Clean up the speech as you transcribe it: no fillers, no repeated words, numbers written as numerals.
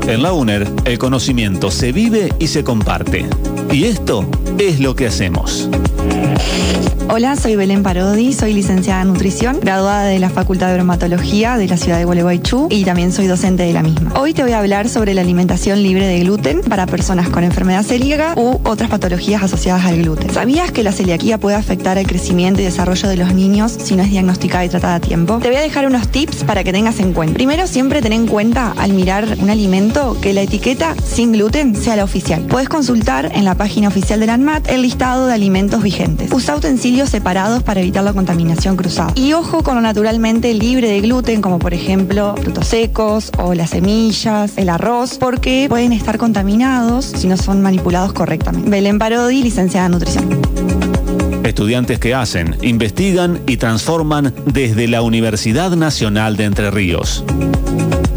En la UNER, el conocimiento se vive y se comparte. Y esto es lo que hacemos. Hola, soy Belén Parodi, soy licenciada en nutrición, graduada de la Facultad de Bromatología de la ciudad de Gualeguaychú y también soy docente de la misma. Hoy te voy a hablar sobre la alimentación libre de gluten para personas con enfermedad celíaca u otras patologías asociadas al gluten. ¿Sabías que la celiaquía puede afectar el crecimiento y desarrollo de los niños si no es diagnosticada y tratada a tiempo? Te voy a dejar unos tips para que tengas en cuenta. Primero, siempre ten en cuenta al mirar un alimento que la etiqueta sin gluten sea la oficial. Puedes consultar en la página oficial de la ANMAT el listado de alimentos vigentes. Usa utensilios separados para evitar la contaminación cruzada. Y ojo con lo naturalmente libre de gluten, como por ejemplo frutos secos o las semillas, el arroz, porque pueden estar contaminados si no son manipulados correctamente. Belén Parodi, licenciada en nutrición. Estudiantes que hacen, investigan y transforman desde la Universidad Nacional de Entre Ríos.